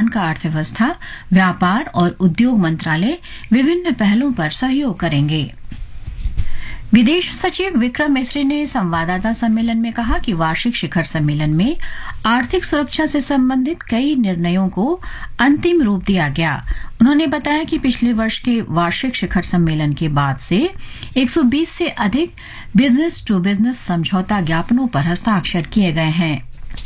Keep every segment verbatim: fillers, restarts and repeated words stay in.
का अर्थव्यवस्था, व्यापार और उद्योग मंत्रालय विभिन्न पहलों पर सहयोग करेंगे। विदेश सचिव विक्रम मिस्री ने संवाददाता सम्मेलन में कहा कि वार्षिक शिखर सम्मेलन में आर्थिक सुरक्षा से संबंधित कई निर्णयों को अंतिम रूप दिया गया। उन्होंने बताया कि पिछले वर्ष के वार्षिक शिखर सम्मेलन के बाद से एक सौ बीस से अधिक बिजनेस टू बिजनेस समझौता ज्ञापनों पर हस्ताक्षर किए गए हैं।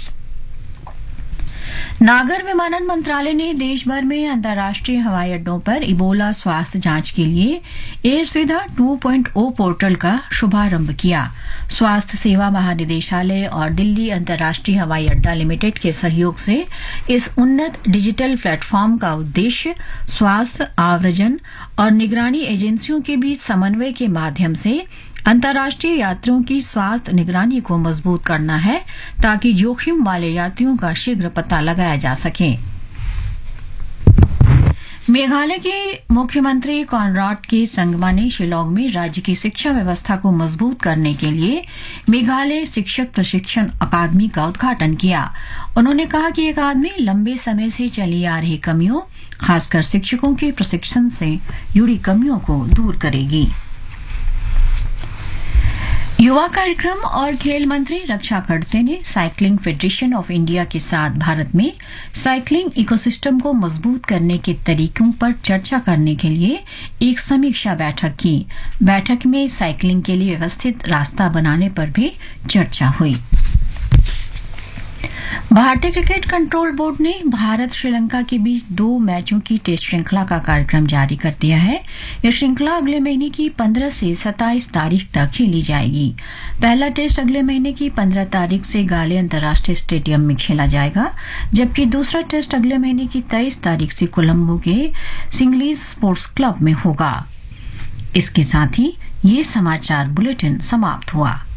नागर विमानन मंत्रालय ने देश भर में अंतर्राष्ट्रीय हवाई अड्डों पर इबोला स्वास्थ्य जांच के लिए एयर सुविधा टू पॉइंट ओ पोर्टल का शुभारंभ किया। स्वास्थ्य सेवा महानिदेशालय और दिल्ली अंतर्राष्ट्रीय हवाई अड्डा लिमिटेड के सहयोग से इस उन्नत डिजिटल प्लेटफॉर्म का उद्देश्य स्वास्थ्य, आव्रजन और निगरानी एजेंसियों के बीच समन्वय के माध्यम से अंतर्राष्ट्रीय यात्रियों की स्वास्थ्य निगरानी को मजबूत करना है, ताकि जोखिम वाले यात्रियों का शीघ्र पता लगाया जा सके। मेघालय के मुख्यमंत्री कॉनराड के संगमा ने शिलांग में राज्य की शिक्षा व्यवस्था को मजबूत करने के लिए मेघालय शिक्षक प्रशिक्षण अकादमी का उद्घाटन किया। उन्होंने कहा कि ये अकादमी लंबे समय से चली आ रही कमियों, खासकर शिक्षकों के प्रशिक्षण से जुड़ी कमियों को दूर करेगी। युवा कार्यक्रम और खेल मंत्री रक्षा खड़से ने साइकिलिंग फेडरेशन ऑफ इंडिया के साथ भारत में साइकिलिंग इकोसिस्टम को मजबूत करने के तरीकों पर चर्चा करने के लिए एक समीक्षा बैठक की। बैठक में साइकिलिंग के लिए व्यवस्थित रास्ता बनाने पर भी चर्चा हुई। भारतीय क्रिकेट कंट्रोल बोर्ड ने भारत श्रीलंका के बीच दो मैचों की टेस्ट श्रृंखला का कार्यक्रम जारी कर दिया है। यह श्रृंखला अगले महीने की पंद्रह से सत्ताईस तारीख तक खेली जाएगी। पहला टेस्ट अगले महीने की पंद्रह तारीख से गाले अंतर्राष्ट्रीय स्टेडियम में खेला जाएगा, जबकि दूसरा टेस्ट अगले महीने की तेईस तारीख से कोलंबो के सिंगलीज स्पोर्ट्स क्लब में होगा। इसके साथ ही ये समाचार बुलेटिन समाप्त हुआ।